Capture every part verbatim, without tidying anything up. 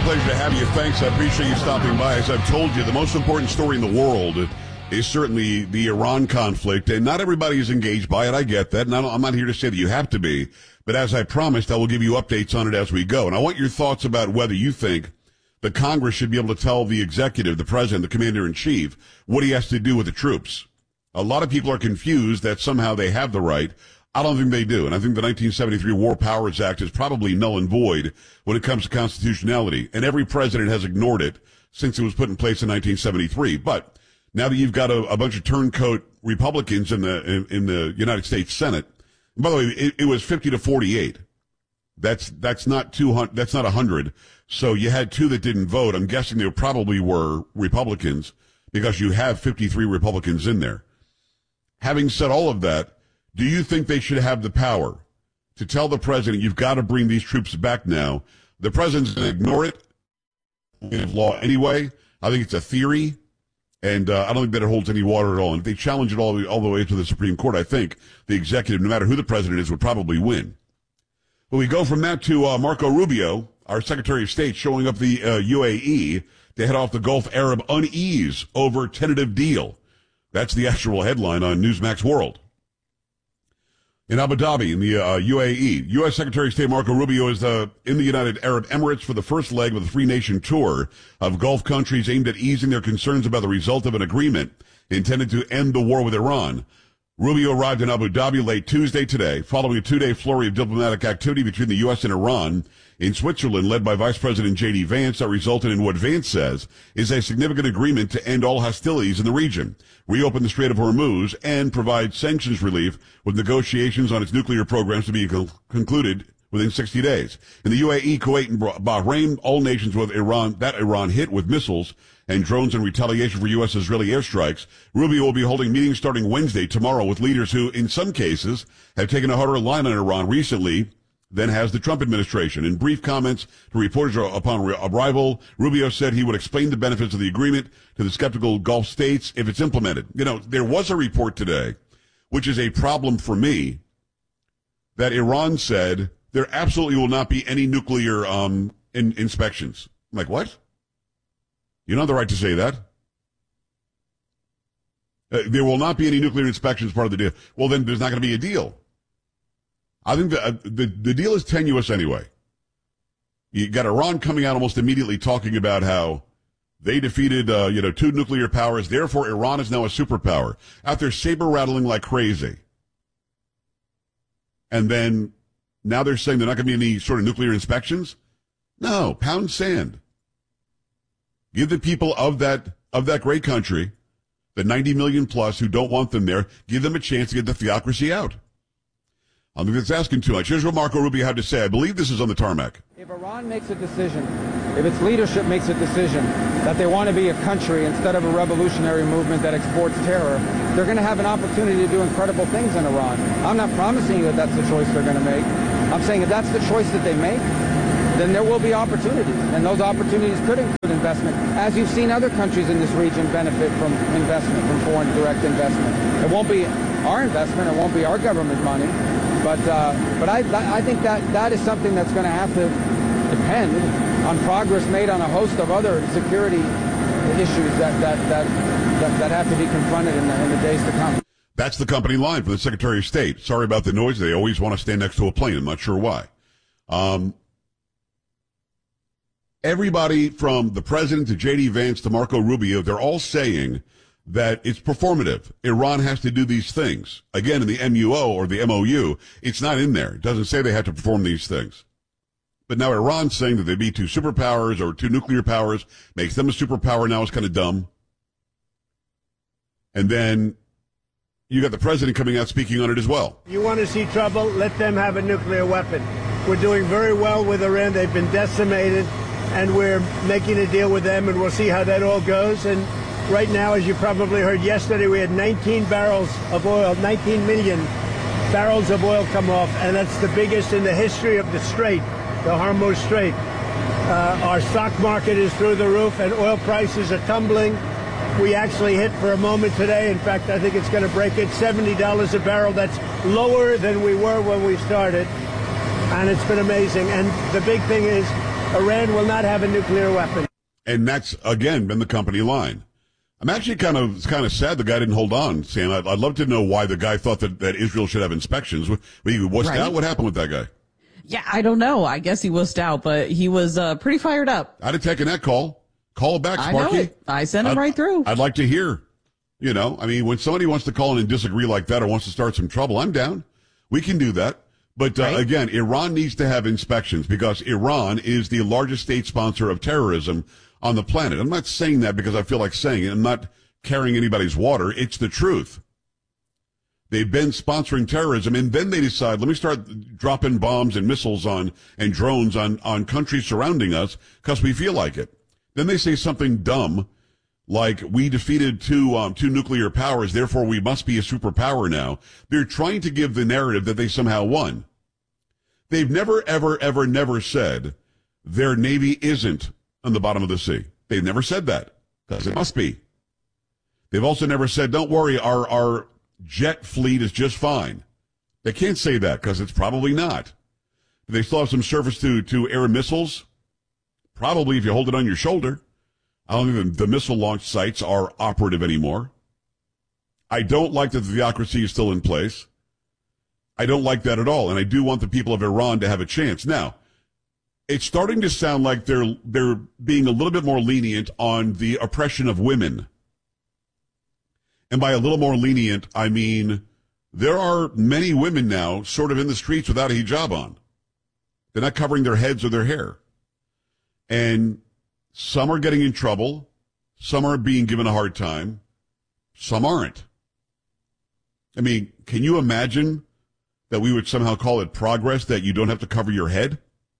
pleasure to have you. Thanks. I appreciate you stopping by. As I've told you, the most important story in the world is certainly the Iran conflict, and not everybody is engaged by it. I get that, and I don't, I'm not here to say that you have to be, but as I promised, I will give you updates on it as we go. And I want your thoughts about whether you think the Congress should be able to tell the executive, the president, the commander-in-chief, what he has to do with the troops. A lot of people are confused that somehow they have the right. I don't think they do, and I think the nineteen seventy-three War Powers Act is probably null and void when it comes to constitutionality, and every president has ignored it since it was put in place in nineteen seventy-three. But now that you've got a, a bunch of turncoat Republicans in the in, in the United States Senate, and by the way, it, it was fifty to forty-eight. That's that's not two hundred. That's not a hundred. So you had two that didn't vote. I'm guessing there probably were Republicans because you have fifty-three Republicans in there. Having said all of that, do you think they should have the power to tell the president, you've got to bring these troops back now? The president's going to ignore it in law anyway. I think it's a theory, and uh, I don't think that it holds any water at all. And if they challenge it all the, all the way to the Supreme Court, I think the executive, no matter who the president is, would probably win. But we go from that to uh, Marco Rubio, our Secretary of State, showing up the uh, U A E to head off the Gulf Arab unease over tentative deal. That's the actual headline on Newsmax World. In Abu Dhabi, in the uh, U A E, U S. Secretary of State Marco Rubio is uh, in the United Arab Emirates for the first leg of the three-nation tour of Gulf countries aimed at easing their concerns about the result of an agreement intended to end the war with Iran. Rubio arrived in Abu Dhabi late Tuesday today, following a two-day flurry of diplomatic activity between the U S and Iran in Switzerland, led by Vice President J D. Vance, that resulted in what Vance says is a significant agreement to end all hostilities in the region, reopen the Strait of Hormuz, and provide sanctions relief with negotiations on its nuclear programs to be con- concluded within sixty days. In the U A E, Kuwait, and Bahrain, all nations with Iran, that Iran hit with missiles and drones in retaliation for U S. Israeli airstrikes. Rubio will be holding meetings starting Wednesday, tomorrow, with leaders who, in some cases, have taken a harder line on Iran recently than has the Trump administration. In brief comments to reporters upon arrival, Rubio said he would explain the benefits of the agreement to the skeptical Gulf states if it's implemented. You know, there was a report today, which is a problem for me, that Iran said there absolutely will not be any nuclear um, in, inspections. I'm like, what? You don't have the right to say that. Uh, there will not be any nuclear inspections as part of the deal. Well, then there's not going to be a deal. I think the, uh, the the deal is tenuous anyway. You got Iran coming out almost immediately talking about how they defeated, uh, you know, two nuclear powers. Therefore, Iran is now a superpower. Out there saber rattling like crazy. And then now they're saying they're not going to be any sort of nuclear inspections. No, pound sand. Give the people of that of that great country, the ninety million plus who don't want them there, give them a chance to get the theocracy out. I don't think that's asking too much. Here's what Marco Rubio had to say. I believe this is on the tarmac. If Iran makes a decision, if its leadership makes a decision that they want to be a country instead of a revolutionary movement that exports terror, they're going to have an opportunity to do incredible things in Iran. I'm not promising you that that's the choice they're going to make. I'm saying if that's the choice that they make, then there will be opportunities, and those opportunities could include investment, as you've seen other countries in this region benefit from investment, from foreign direct investment. It won't be our investment, it won't be our government money, but uh, but I I think that that is something that's going to have to depend on progress made on a host of other security issues that that that that, that have to be confronted in the, in the days to come. That's the company line for the Secretary of State. Sorry about the noise. They always want to stand next to a plane. I'm not sure why. Um, everybody from the president to J D. Vance to Marco Rubio, they're all saying that it's performative. Iran has to do these things. Again, in the M U O or the M O U, it's not in there. It doesn't say they have to perform these things. But now Iran's saying that they be two superpowers or two nuclear powers, makes them a superpower now is kind of dumb. And then you got the president coming out speaking on it as well. You want to see trouble? Let them have a nuclear weapon. We're doing very well with Iran. They've been decimated, and we're making a deal with them, and we'll see how that all goes. And right now, as you probably heard yesterday, we had nineteen barrels of oil, nineteen million barrels of oil come off, and that's the biggest in the history of the Strait, the Hormuz Strait. Uh, our stock market is through the roof, and oil prices are tumbling. We actually hit for a moment today. In fact, I think it's going to break it, seventy dollars a barrel. That's lower than we were when we started, and it's been amazing. And the big thing is, Iran will not have a nuclear weapon. And that's, again, been the company line. I'm actually kind of it's kind of sad the guy didn't hold on, Sam. I'd, I'd love to know why the guy thought that, that Israel should have inspections. Were you wussed Right. out? What happened with that guy? Yeah, I don't know. I guess he wussed out, but he was uh, pretty fired up. I'd have taken that call. Call back, I Sparky. know it. I sent him I'd, right through. I'd like to hear. You know, I mean, when somebody wants to call in and disagree like that or wants to start some trouble, I'm down. We can do that. But uh, Right. again, Iran needs to have inspections because Iran is the largest state sponsor of terrorism on the planet. I'm not saying that because I feel like saying it. I'm not carrying anybody's water. It's the truth. They've been sponsoring terrorism, and then they decide, let me start dropping bombs and missiles on and drones on, on countries surrounding us because we feel like it. Then they say something dumb like, we defeated two um, two nuclear powers, therefore we must be a superpower now. They're trying to give the narrative that they somehow won. They've never, ever, ever, never said their Navy isn't on the bottom of the sea. They've never said that, because it must be. They've also never said, don't worry, our, our jet fleet is just fine. They can't say that, because it's probably not. Do they still have some surface to, to air missiles? Probably, if you hold it on your shoulder. I don't think the, the missile launch sites are operative anymore. I don't like that the theocracy is still in place. I don't like that at all, and I do want the people of Iran to have a chance. Now, it's starting to sound like they're they're being a little bit more lenient on the oppression of women. And by a little more lenient, I mean there are many women now sort of in the streets without a hijab on. They're not covering their heads or their hair. And some are getting in trouble. Some are being given a hard time. Some aren't. I mean, can you imagine that we would somehow call it progress that you don't have to cover your head?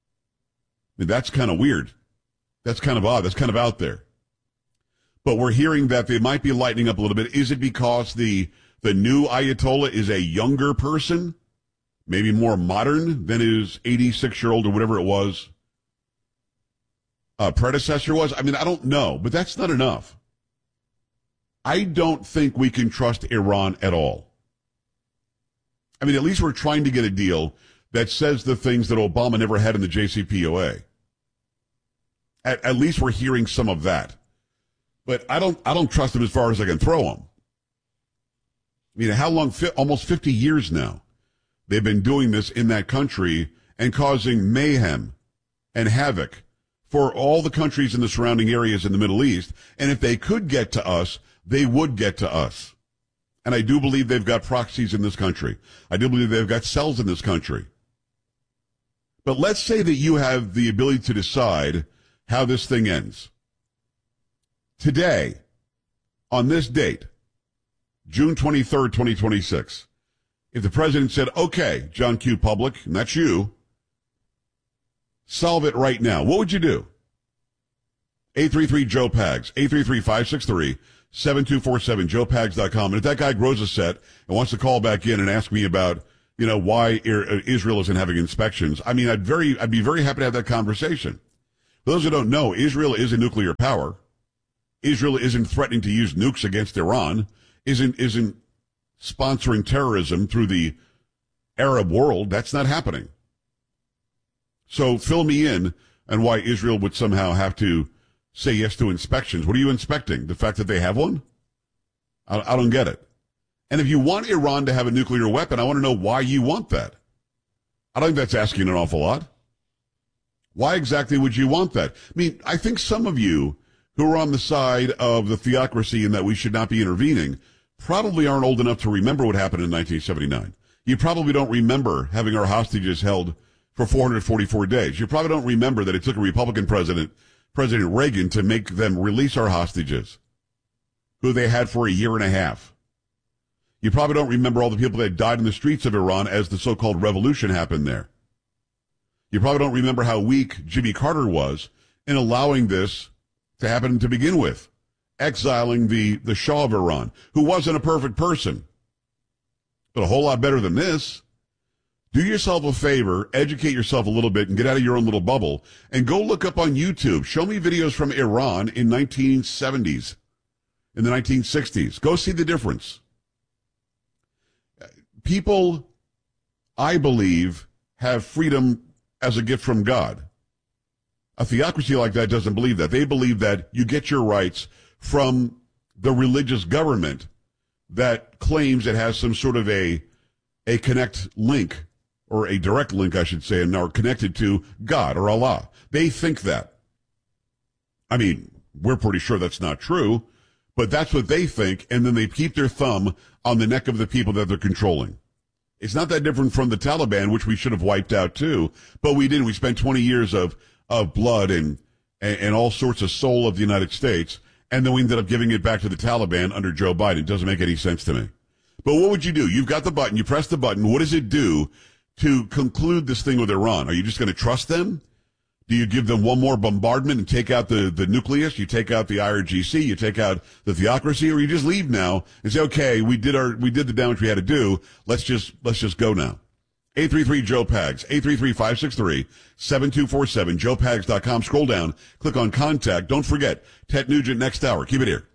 I mean, that's kind of weird. That's kind of odd. That's kind of out there. But we're hearing that they might be lightening up a little bit. Is it because the the new Ayatollah is a younger person, maybe more modern than his eighty-six-year-old or whatever it was uh, predecessor was? I mean, I don't know, but that's not enough. I don't think we can trust Iran at all. I mean, at least we're trying to get a deal that says the things that Obama never had in the J C P O A. At, at least we're hearing some of that. But I don't I don't trust them as far as I can throw them. I mean, how long? Almost fifty years now. They've been doing this in that country and causing mayhem and havoc for all the countries in the surrounding areas in the Middle East. And if they could get to us, they would get to us. And I do believe they've got proxies in this country. I do believe they've got cells in this country. But let's say that you have the ability to decide how this thing ends. Today, on this date, June twenty-third, twenty twenty-six, if the president said, okay, John Q. Public, and that's you, solve it right now, what would you do? eight three three, Joe Pags, eight three three, five six three, seven two four seven, joe pags dot com. And if that guy grows a set and wants to call back in and ask me about, you know, why Israel isn't having inspections, I mean, I'd very, I'd be very happy to have that conversation. For those who don't know, Israel is a nuclear power. Israel isn't threatening to use nukes against Iran, isn't, isn't sponsoring terrorism through the Arab world. That's not happening. So fill me in on why Israel would somehow have to say yes to inspections. What are you inspecting? The fact that they have one? I, I don't get it. And if you want Iran to have a nuclear weapon, I want to know why you want that. I don't think that's asking an awful lot. Why exactly would you want that? I mean, I think some of you who are on the side of the theocracy and that we should not be intervening probably aren't old enough to remember what happened in nineteen seventy-nine. You probably don't remember having our hostages held for four hundred forty-four days. You probably don't remember that it took a Republican president, President Reagan, to make them release our hostages, who they had for a year and a half. You probably don't remember all the people that died in the streets of Iran as the so-called revolution happened there. You probably don't remember how weak Jimmy Carter was in allowing this to happen to begin with, exiling the, the Shah of Iran, who wasn't a perfect person, but a whole lot better than this. Do yourself a favor, educate yourself a little bit, and get out of your own little bubble, and go look up on YouTube. Show me videos from Iran in nineteen seventies, in the nineteen sixties. Go see the difference. People, I believe, have freedom as a gift from God. A theocracy like that doesn't believe that. They believe that you get your rights from the religious government that claims it has some sort of a a connect link, or a direct link, I should say, and are connected to God or Allah. They think that. I mean, we're pretty sure that's not true, but that's what they think, and then they keep their thumb on the neck of the people that they're controlling. It's not that different from the Taliban, which we should have wiped out too, but we didn't. We spent twenty years of, of blood and, and, and all sorts of soul of the United States, and then we ended up giving it back to the Taliban under Joe Biden. It doesn't make any sense to me. But what would you do? You've got the button. You press the button. What does it do to conclude this thing with Iran? Are you just going to trust them? Do you give them one more bombardment and take out the, the nucleus? You take out the I R G C? You take out the theocracy? Or you just leave now and say, okay, we did our, we did the damage we had to do. Let's just, let's just go now. eight three three Joe Pags, eight three three, five six three, seven two four seven, joe pags dot com. Scroll down, click on contact. Don't forget, Ted Nugent next hour. Keep it here.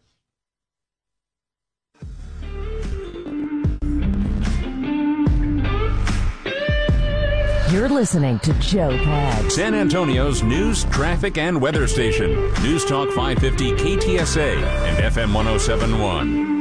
You're listening to Joe Pags, San Antonio's news, traffic, and weather station. News Talk five fifty K T S A and F M one oh seven point one.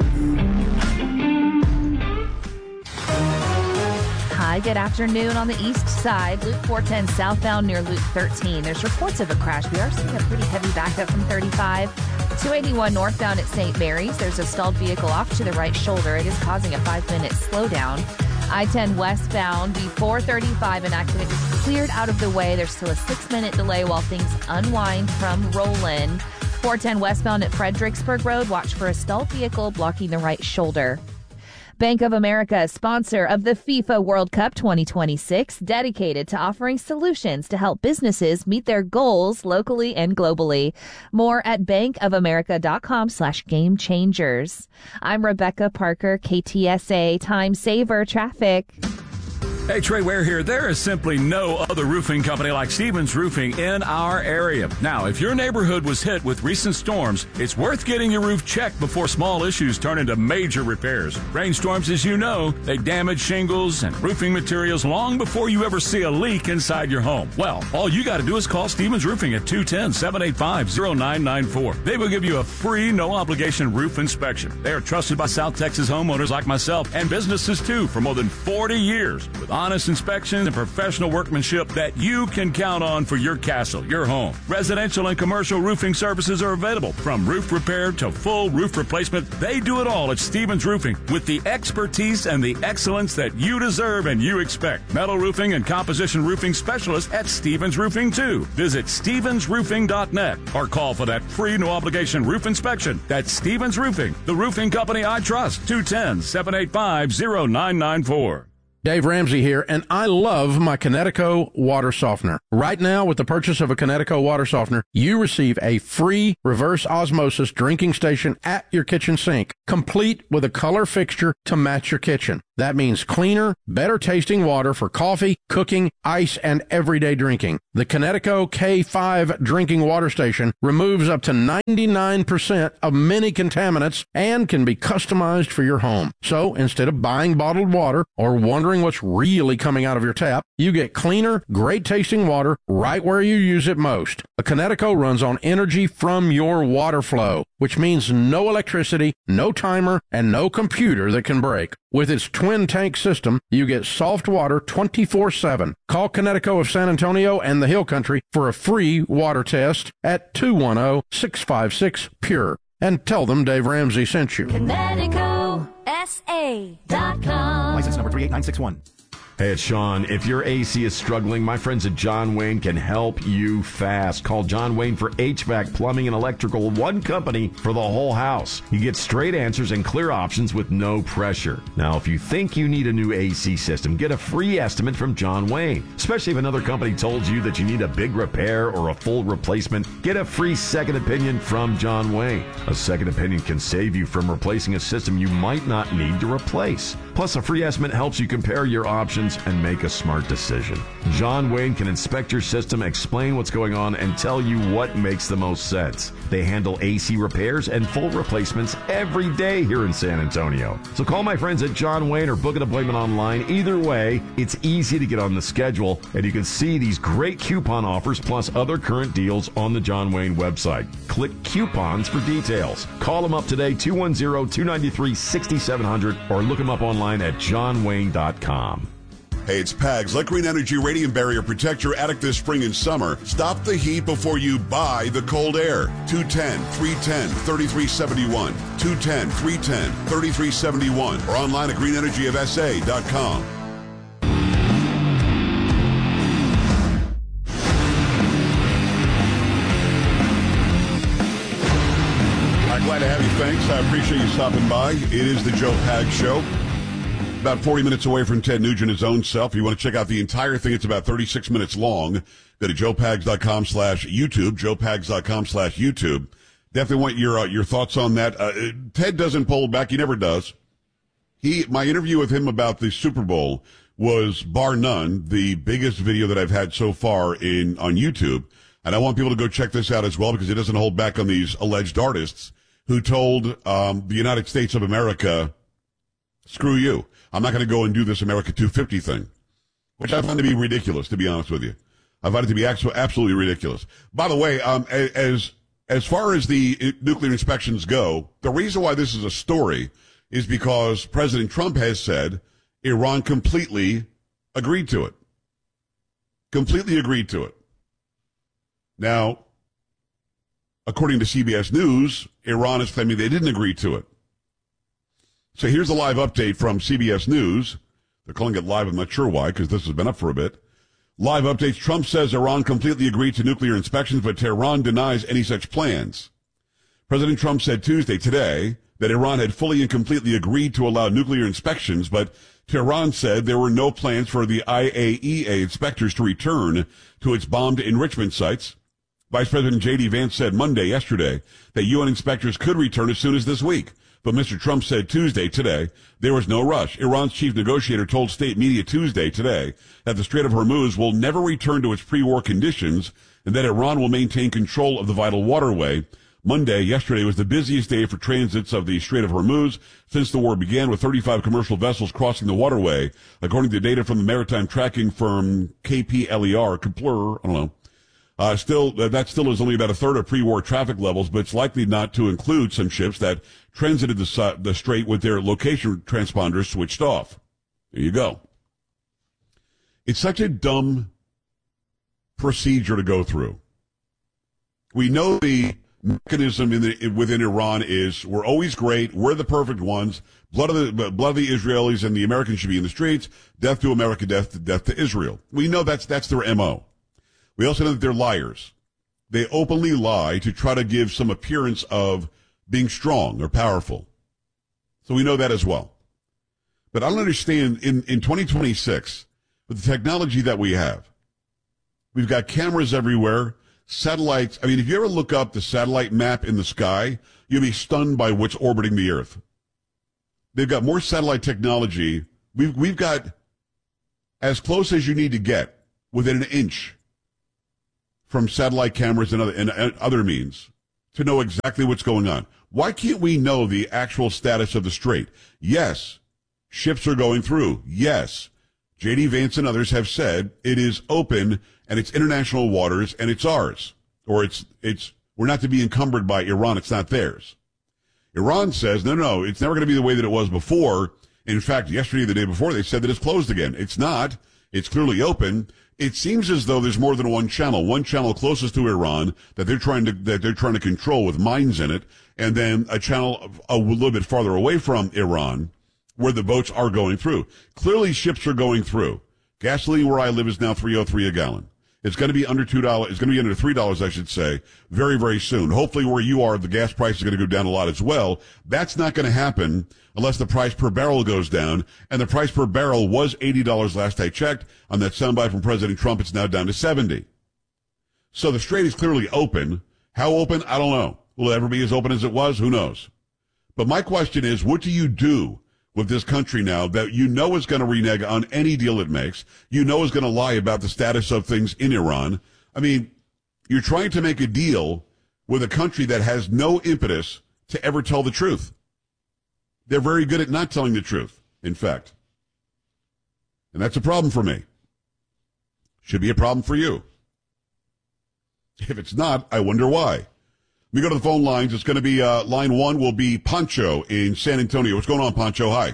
Hi, good afternoon on the east side. Loop four ten southbound near Loop thirteen. There's reports of a crash. We are seeing a pretty heavy backup from thirty-five. two eighty-one northbound at Saint Mary's. There's a stalled vehicle off to the right shoulder. It is causing a five-minute slowdown. I ten westbound before thirty-five, an accident is cleared out of the way. There's still a six-minute delay while things unwind from Roland. four ten westbound at Fredericksburg Road. Watch for a stalled vehicle blocking the right shoulder. Bank of America, sponsor of the FIFA World Cup twenty twenty-six, dedicated to offering solutions to help businesses meet their goals locally and globally. More at bankofamerica.com slash game changers. I'm Rebecca Parker, K T S A Time Saver Traffic. Hey, Trey Ware here. There is simply no other roofing company like Stevens Roofing in our area. Now, if your neighborhood was hit with recent storms, it's worth getting your roof checked before small issues turn into major repairs. Rainstorms, as you know, they damage shingles and roofing materials long before you ever see a leak inside your home. Well, all you got to do is call Stevens Roofing at two one zero, seven eight five, zero nine nine four. They will give you a free, no-obligation roof inspection. They are trusted by South Texas homeowners like myself and businesses, too, for more than forty years. With honest inspections and professional workmanship that you can count on for your castle, your home. Residential and commercial roofing services are available, from roof repair to full roof replacement. They do it all at Stevens Roofing with the expertise and the excellence that you deserve and you expect. Metal roofing and composition roofing specialists at Stevens Roofing, too. Visit stevens roofing dot net or call for that free no-obligation roof inspection. That's Stevens Roofing, the roofing company I trust. two one zero, seven eight five, zero nine nine four. Dave Ramsey here, and I love my Connecticut water softener. Right now, with the purchase of a Connecticut water softener, you receive a free reverse osmosis drinking station at your kitchen sink, complete with a color fixture to match your kitchen. That means cleaner, better tasting water for coffee, cooking, ice, and everyday drinking. The Connecticut K five drinking water station removes up to ninety-nine percent of many contaminants and can be customized for your home. So instead of buying bottled water or wondering what's really coming out of your tap, you get cleaner, great tasting water right where you use it most. A Connecticut runs on energy from your water flow, which means no electricity, no timer, and no computer that can break. With its twin tank system, you get soft water twenty-four seven. Call Connecticut of San Antonio and the Hill Country for a free water test at two one zero, six five six, P U R E and tell them Dave Ramsey sent you. Connecticut S A dot com. License number three eight nine six one. Hey, it's Sean. If your A C is struggling, my friends at John Wayne can help you fast. Call John Wayne for H V A C, plumbing, and electrical. One company for the whole house. You get straight answers and clear options with no pressure. Now, if you think you need a new A C system, get a free estimate from John Wayne. Especially if another company told you that you need a big repair or a full replacement, get a free second opinion from John Wayne. A second opinion can save you from replacing a system you might not need to replace. Plus, a free estimate helps you compare your options and make a smart decision. John Wayne can inspect your system, explain what's going on, and tell you what makes the most sense. They handle A C repairs and full replacements every day here in San Antonio. So call my friends at John Wayne or book an appointment online. Either way, it's easy to get on the schedule, and you can see these great coupon offers plus other current deals on the John Wayne website. Click coupons for details. Call them up today, two one zero, two nine three, six seven zero zero, or look them up online at john wayne dot com. Hey, it's Pags. Let Green Energy Radiant Barrier protect your attic this spring and summer. Stop the heat before you buy the cold air. two one zero, three one zero, three three seven one. two one zero, three one zero, three three seven one. Or online at green energy of s a dot com. I'm glad to have you. Thanks. I appreciate you stopping by. It is the Joe Pags Show. About forty minutes away from Ted Nugent, his own self. If you want to check out the entire thing, it's about thirty-six minutes long. Go to joe pags dot com slash YouTube, joe pags dot com slash YouTube. Definitely want your uh, your thoughts on that. Uh, Ted doesn't pull back. He never does. He, my interview with him about the Super Bowl was, bar none, the biggest video that I've had so far in on YouTube. And I want people to go check this out as well, because he doesn't hold back on these alleged artists who told um, the United States of America, screw you. I'm not going to go and do this America two fifty thing, which I find to be ridiculous, to be honest with you. I find it to be absolutely ridiculous. By the way, um, as as far as the nuclear inspections go, the reason why this is a story is because President Trump has said Iran completely agreed to it. Completely agreed to it. Now, according to C B S News, Iran is claiming they didn't agree to it. So here's a live update from C B S News. They're calling it live. I'm not sure why, because this has been up for a bit. Live updates. Trump says Iran completely agreed to nuclear inspections, but Tehran denies any such plans. President Trump said Tuesday, today, that Iran had fully and completely agreed to allow nuclear inspections, but Tehran said there were no plans for the I A E A inspectors to return to its bombed enrichment sites. Vice President J D Vance said Monday, yesterday, that U N inspectors could return as soon as this week. But Mister Trump said Tuesday, today, there was no rush. Iran's chief negotiator told state media Tuesday, today, that the Strait of Hormuz will never return to its pre-war conditions and that Iran will maintain control of the vital waterway. Monday, yesterday, was the busiest day for transits of the Strait of Hormuz since the war began, with thirty-five commercial vessels crossing the waterway, according to data from the maritime tracking firm K P L E R, Kepler, I don't know. Uh, still, that still is only about a third of pre-war traffic levels, but it's likely not to include some ships that transited the, the strait with their location transponders switched off. There you go. It's such a dumb procedure to go through. We know the mechanism in the, within Iran is, we're always great, we're the perfect ones, blood of the, blood of the Israelis and the Americans should be in the streets, death to America, death to, death to Israel. We know that's, that's their M O. We also know that they're liars. They openly lie to try to give some appearance of being strong or powerful. So we know that as well. But I don't understand, in, in twenty twenty-six, with the technology that we have, we've got cameras everywhere, satellites. I mean, if you ever look up the satellite map in the sky, you'll be stunned by what's orbiting the Earth. They've got more satellite technology. We've, we've got as close as you need to get within an inch from satellite cameras and other, and other means to know exactly what's going on. Why can't we know the actual status of the strait? Yes, ships are going through. Yes, J D Vance and others have said it is open and it's international waters and it's ours. Or it's, it's, we're not to be encumbered by Iran. It's not theirs. Iran says, no, no, it's never going to be the way that it was before. In fact, yesterday, the day before, they said that it's closed again. It's not. It's clearly open. It seems as though there's more than one channel. One channel closest to Iran that they're trying to that they're trying to control with mines in it, and then a channel a little bit farther away from Iran where the boats are going through. Clearly, ships are going through. Gasoline where I live is now three oh three a gallon. It's going to be under two dollars. It's going to be under three dollars, I should say, very, very soon. Hopefully, where you are, the gas price is going to go down a lot as well. That's not going to happen unless the price per barrel goes down. And the price per barrel was eighty dollars last I checked. On that soundbite from President Trump, it's now down to seventy. So the strait is clearly open. How open? I don't know. Will it ever be as open as it was? Who knows? But my question is, what do you do with this country now that you know is going to renege on any deal it makes. You know is going to lie about the status of things in Iran. I mean, you're trying to make a deal with a country that has no impetus to ever tell the truth. They're very good at not telling the truth, in fact. And that's a problem for me. Should be a problem for you. If it's not, I wonder why. Let me go to the phone lines. It's going to be, uh, line one will be Pancho in San Antonio. What's going on, Pancho? Hi.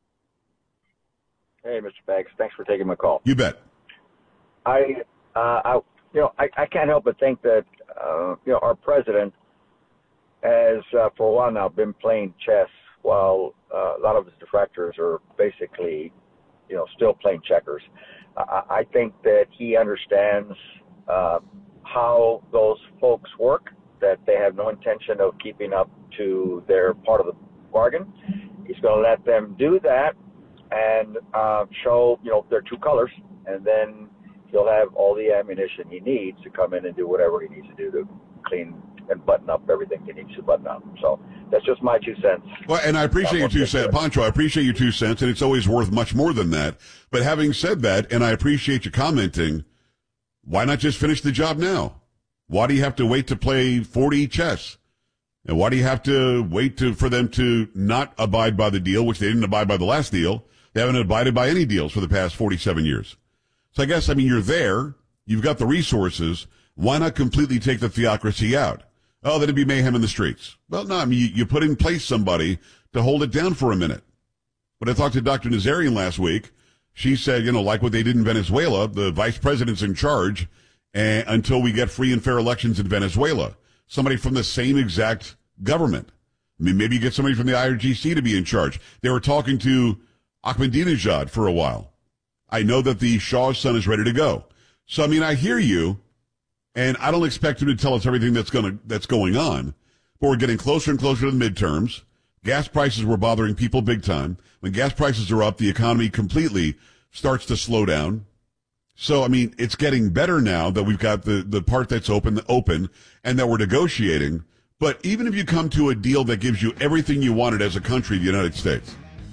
Hey, Mister Baggs. Thanks for taking my call. You bet. I, uh, I you know, I, I can't help but think that, uh, you know, our president has, uh, for a while now, been playing chess while uh, a lot of his detractors are basically, you know, still playing checkers. I, I think that he understands uh, how those folks work, that they have no intention of keeping up to their part of the bargain. He's going to let them do that and uh, show, you know, their true colors, and then he'll have all the ammunition he needs to come in and do whatever he needs to do to clean and button up everything he needs to button up. So that's just my two cents. Well, and I appreciate your two cents, Pancho. I appreciate your two cents, and it's always worth much more than that. But having said that, and I appreciate you commenting, why not just finish the job now? Why do you have to wait to play forty chess? And why do you have to wait to, for them to not abide by the deal, which they didn't abide by the last deal? They haven't abided by any deals for the past forty-seven years. So I guess, I mean, you're there. You've got the resources. Why not completely take the theocracy out? Oh, that'd be mayhem in the streets. Well, no, I mean, you, you put in place somebody to hold it down for a minute. When I talked to Doctor Nazarian last week, she said, you know, like what they did in Venezuela, the vice president's in charge and, until we get free and fair elections in Venezuela. Somebody from the same exact government. I mean, maybe you get somebody from the I R G C to be in charge. They were talking to Ahmadinejad for a while. I know that the Shah's son is ready to go. So, I mean, I hear you. And I don't expect him to tell us everything that's going to, that's going on, but we're getting closer and closer to the midterms. Gas prices were bothering people big time. When gas prices are up, the economy completely starts to slow down. So, I mean, it's getting better now that we've got the, the part that's open, open and that we're negotiating. But even if you come to a deal that gives you everything you wanted as a country, the United States,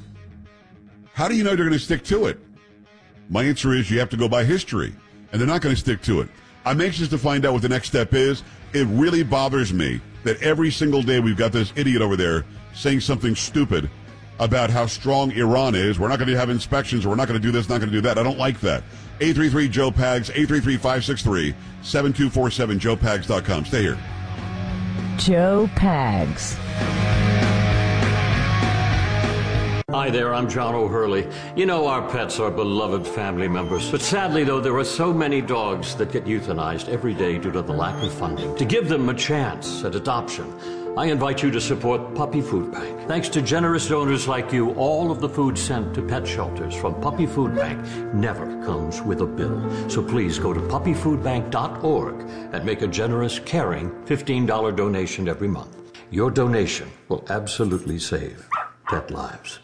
how do you know they're going to stick to it? My answer is you have to go by history, and they're not going to stick to it. I'm anxious to find out what the next step is. It really bothers me that every single day we've got this idiot over there saying something stupid about how strong Iran is. We're not going to have inspections. We're not going to do this, not going to do that. I don't like that. eight three three, Joe Pags, eight three three, five six three, seven two four seven, joe pags dot com. Stay here. Joe Pags. Hi there, I'm John O'Hurley. You know our pets are beloved family members, but sadly, though, there are so many dogs that get euthanized every day due to the lack of funding. To give them a chance at adoption, I invite you to support Puppy Food Bank. Thanks to generous donors like you, all of the food sent to pet shelters from Puppy Food Bank never comes with a bill. So please go to puppy food bank dot org and make a generous, caring fifteen dollars donation every month. Your donation will absolutely save pet lives.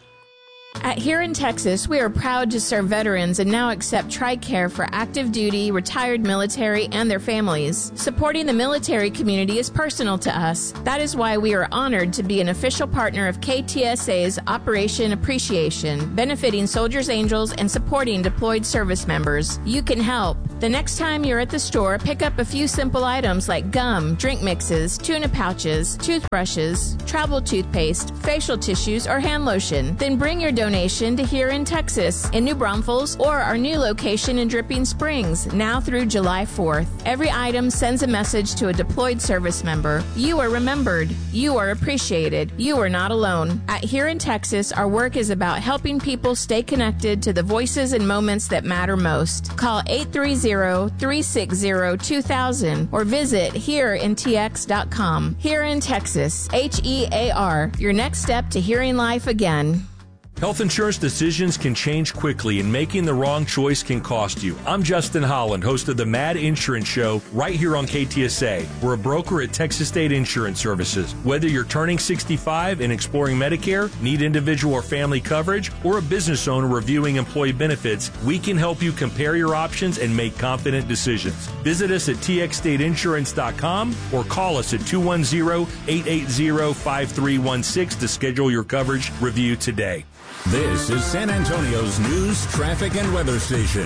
At Here in Texas, we are proud to serve veterans and now accept TRICARE for active duty, retired military, and their families. Supporting the military community is personal to us. That is why we are honored to be an official partner of K T S A's Operation Appreciation, benefiting Soldiers Angels and supporting deployed service members. You can help. The next time you're at the store, pick up a few simple items like gum, drink mixes, tuna pouches, toothbrushes, travel toothpaste, facial tissues, or hand lotion. Then bring your donation to Here in Texas, in New Braunfels, or our new location in Dripping Springs, now through July fourth. Every item sends a message to a deployed service member. You are remembered. You are appreciated. You are not alone. At Here in Texas, our work is about helping people stay connected to the voices and moments that matter most. Call eight three zero, three six zero, two thousand or visit here in t x dot com. Here in Texas, H E A R, your next step to hearing life again. Health insurance decisions can change quickly, and making the wrong choice can cost you. I'm Justin Holland, host of the Mad Insurance Show, right here on K T S A. We're a broker at Texas State Insurance Services. Whether you're turning sixty-five and exploring Medicare, need individual or family coverage, or a business owner reviewing employee benefits, we can help you compare your options and make confident decisions. Visit us at t x state insurance dot com or call us at two one zero, eight eight zero, five three one six to schedule your coverage review today. This is San Antonio's news, traffic, and weather station.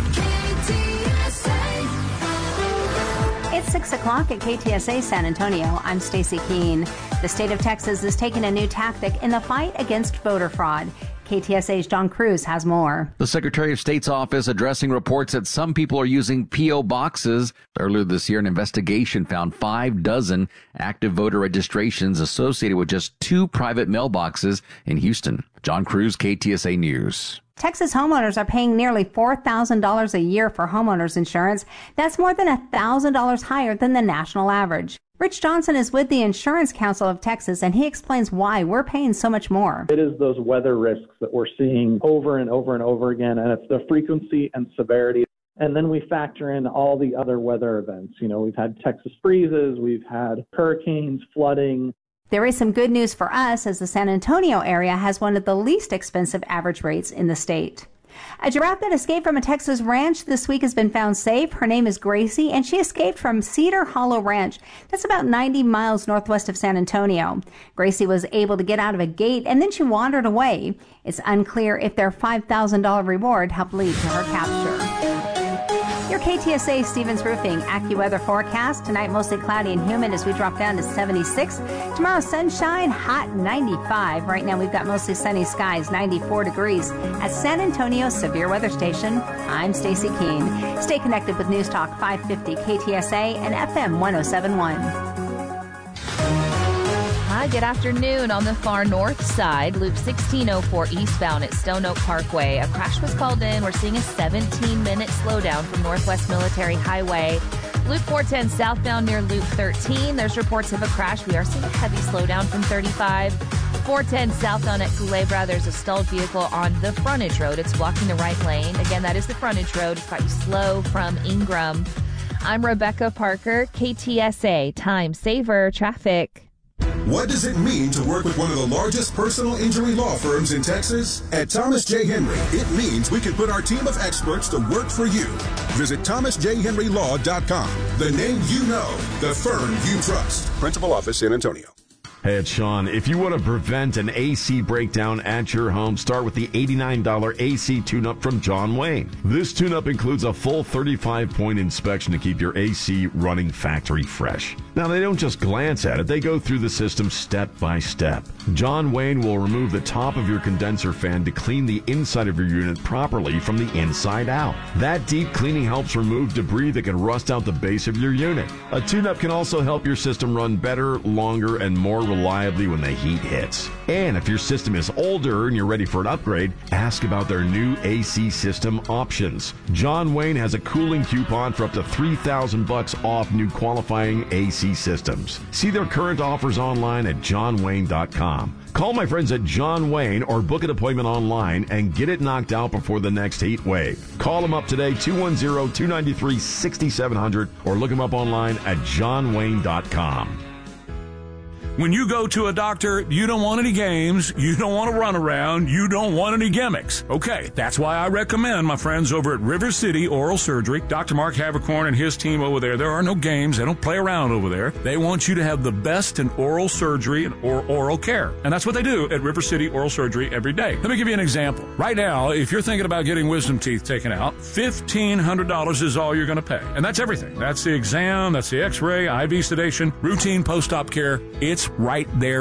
It's six o'clock at K T S A San Antonio. I'm Stacy Keene. The state of Texas is taking a new tactic in the fight against voter fraud. K T S A's John Cruz has more. The Secretary of State's office addressing reports that some people are using P O boxes. Earlier this year, an investigation found five dozen active voter registrations associated with just two private mailboxes in Houston. John Cruz, K T S A News. Texas homeowners are paying nearly four thousand dollars a year for homeowners insurance. That's more than one thousand dollars higher than the national average. Rich Johnson is with the Insurance Council of Texas, and he explains why we're paying so much more. It is those weather risks that we're seeing over and over and over again, and it's the frequency and severity. And then we factor in all the other weather events. You know, we've had Texas freezes, we've had hurricanes, flooding. There is some good news for us, as the San Antonio area has one of the least expensive average rates in the state. A giraffe that escaped from a Texas ranch this week has been found safe. Her name is Gracie, and she escaped from Cedar Hollow Ranch. That's about ninety miles northwest of San Antonio. Gracie was able to get out of a gate, and then she wandered away. It's unclear if their five thousand dollars reward helped lead to her capture. Your K T S A Stevens Roofing AccuWeather forecast. Tonight, mostly cloudy and humid as we drop down to seventy-six. Tomorrow, sunshine, hot ninety-five. Right now, we've got mostly sunny skies, ninety-four degrees. At San Antonio's Severe Weather Station, I'm Stacy Keene. Stay connected with News Talk five fifty K T S A and F M one oh seven point one. Hi, good afternoon. On the far north side, Loop sixteen oh four eastbound at Stone Oak Parkway. A crash was called in. We're seeing a seventeen-minute slowdown from Northwest Military Highway. Loop four ten southbound near Loop thirteen. There's reports of a crash. We are seeing a heavy slowdown from thirty-five. four ten southbound at Culebra. There's a stalled vehicle on the frontage road. It's blocking the right lane. Again, that is the frontage road. It's got you slow from Ingram. I'm Rebecca Parker, K T S A Time Saver Traffic. What does it mean to work with one of the largest personal injury law firms in Texas? At Thomas J. Henry, it means we can put our team of experts to work for you. Visit thomas j henry law dot com. The name you know, the firm you trust. Principal office, San Antonio. Hey, it's Sean. If you want to prevent an A C breakdown at your home, start with the eighty-nine dollars A C tune-up from John Wayne. This tune-up includes a full thirty-five point inspection to keep your A C running factory fresh. Now, they don't just glance at it. They go through the system step by step. John Wayne will remove the top of your condenser fan to clean the inside of your unit properly from the inside out. That deep cleaning helps remove debris that can rust out the base of your unit. A tune-up can also help your system run better, longer, and more reliably when the heat hits. And if your system is older and you're ready for an upgrade, ask about their new A C system options. John Wayne has a cooling coupon for up to three thousand bucks off new qualifying A C systems. See their current offers online at john wayne dot com. Call my friends at John Wayne or book an appointment online and get it knocked out before the next heat wave. Call them up today, two one zero, two nine three, six seven zero zero, or look them up online at john wayne dot com. When you go to a doctor, you don't want any games, you don't want to run around, you don't want any gimmicks. Okay, that's why I recommend my friends over at River City Oral Surgery. Doctor Mark Havercorn and his team over there, there are no games, they don't play around over there. They want you to have the best in oral surgery and or oral care. And that's what they do at River City Oral Surgery every day. Let me give you an example. Right now, if you're thinking about getting wisdom teeth taken out, fifteen hundred dollars is all you're going to pay. And that's everything. That's the exam, that's the x-ray, I V sedation, routine post-op care. It's right there